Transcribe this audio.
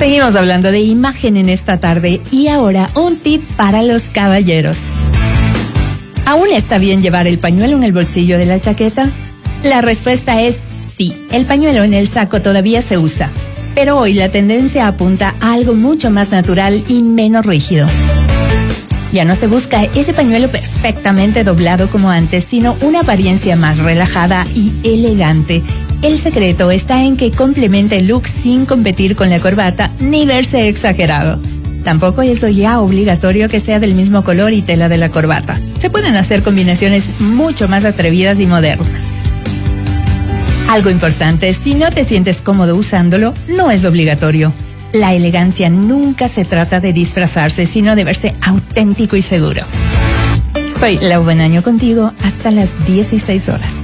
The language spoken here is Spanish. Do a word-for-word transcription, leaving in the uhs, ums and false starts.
Seguimos hablando de imagen en esta tarde y ahora un tip para los caballeros. ¿Aún está bien llevar el pañuelo en el bolsillo de la chaqueta? La respuesta es sí, el pañuelo en el saco todavía se usa, pero hoy la tendencia apunta a algo mucho más natural y menos rígido. Ya no se busca ese pañuelo perfectamente doblado como antes, sino una apariencia más relajada y elegante. El secreto está en que complemente el look sin competir con la corbata ni verse exagerado. Tampoco es ya obligatorio que sea del mismo color y tela de la corbata. Se pueden hacer combinaciones mucho más atrevidas y modernas. Algo importante, si no te sientes cómodo usándolo, no es obligatorio. La elegancia nunca se trata de disfrazarse, sino de verse auténtico y seguro. Soy Lau Benaño contigo hasta las dieciséis horas.